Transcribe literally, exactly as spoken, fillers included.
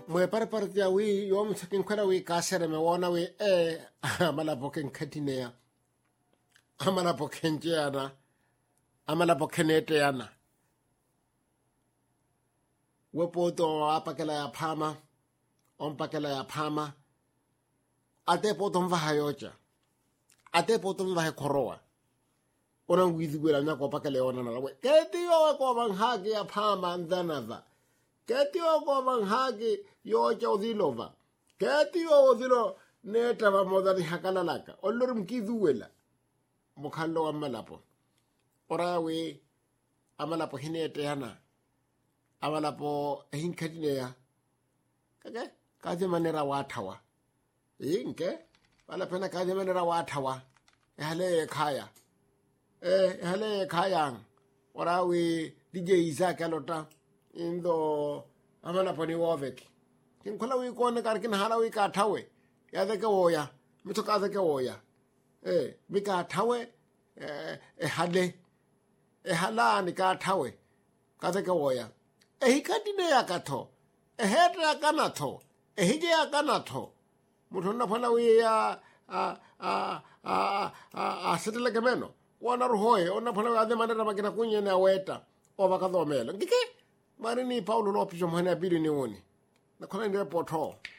mwe pare pare tia wi yo mtsakin kwela wi kasere me wona wi e amala boken khatinea amala boken jana amala bokenete yana wepoto apakela ya phama ompakela ya phama ate poto mva hayocha ate poto mva he khoroa ona ngwizigwela nya ko pakela yona na we keti yo ko bang hagi ya phama ndanava keti yo ko bang hagi yo cha udilova keti yo udilo neta ba modari hakala laka olor mkizuwela mukhallo wa malapo ora we amalapo hinete yana amalapo hinkhatine ya kake kaje manera wathawa inke bala phena kaje manera wathawa ehale khaya eh ehale khaya ora we D J Isaac alota indo amalapo ni wovek kin khola we kone karkin hala we ka thawe ya de ke oya mitho ka de ke oya eh bika thawe eh ehale ehala ni ka thawe ka de ke oya ehikatine ya katho ehetra kana tho ehije ya kana tho mutho na phana we ya a a a a setela ke meno wona ro hoye ona phana ga de manera makina kunyene aweta oba ka domela ngike mari ni Paulo no pisho mhana bili ni woni na khona ndi potho